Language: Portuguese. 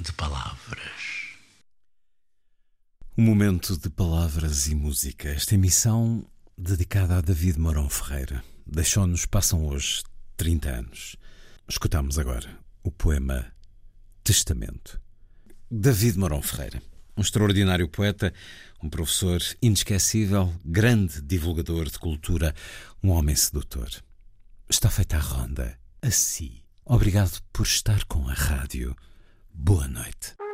de palavras. Um momento de palavras e música. Esta emissão dedicada a David Mourão Ferreira. Deixou-nos, passam hoje 30 anos. Escutamos agora o poema Testamento. David Mourão Ferreira, um extraordinário poeta, um professor inesquecível, grande divulgador de cultura, um homem sedutor. Está feita a ronda. Assim. Obrigado por estar com a rádio. Boa noite.